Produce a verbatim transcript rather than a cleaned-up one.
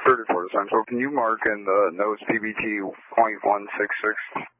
thirty-four Central. Can you mark in the nose P B T point one six six?